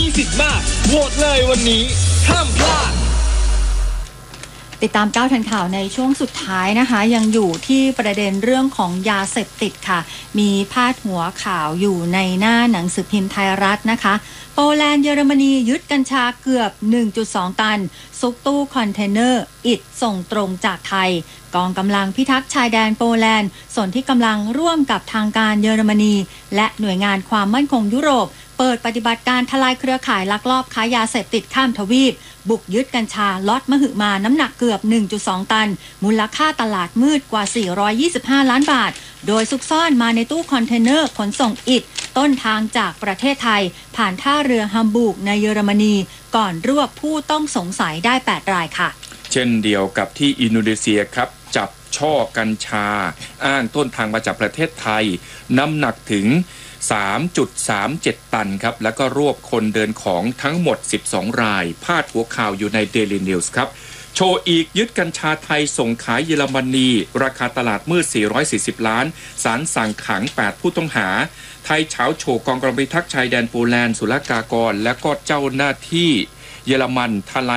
สิทธิ์มากโหวตเลยวันนี้ห้ามพลาดติดตามก้าวทันข่าวในช่วงสุดท้ายนะคะยังอยู่ที่ประเด็นเรื่องของยาเสพติดค่ะมีพาดหัวข่าวอยู่ในหน้าหนังสือพิมพ์ไทยรัฐนะคะโปแลนด์เยอรมนียึดกัญชาเกือบ 1.2 ตันซุกตู้คอนเทนเนอร์อิฐส่งตรงจากไทยกองกำลังพิทักษ์ชายแดนโปแลนด์ส่วนที่กำลังร่วมกับทางการเยอรมนีและหน่วยงานความมั่นคงยุโรปเปิดปฏิบัติการทลายเครือข่ายลักลอบค้ายาเสพติดข้ามทวีปบุกยึดกัญชาล็อตมหึมาน้ำหนักเกือบ 1.2 ตันมูลค่าตลาดมืดกว่า425ล้านบาทโดยซุกซ่อนมาในตู้คอนเทนเนอร์ขนส่งอิฐต้นทางจากประเทศไทยผ่านท่าเรือฮัมบูร์กในเยอรมนีก่อนรวบผู้ต้องสงสัยได้8รายค่ะเช่นเดียวกับที่อินโดนีเซียครับจับช่อกัญชาอ้างต้นทางมาจากประเทศไทยน้ำหนักถึง 3.37 ตันครับแล้วก็รวบคนเดินของทั้งหมด12รายพาดหัวข่าวอยู่ใน Daily News ครับโชว์อีกยึดกัญชาไทยส่งขายเยอรมนีราคาตลาดมืด440ล้านศาลสั่งขัง8ผู้ต้องหาไทยเฉาโฉกกองกำลังพิทักษ์ชายแดนโปแลนด์ศุลกากรและก็เจ้าหน้าที่เยอรมันทลาย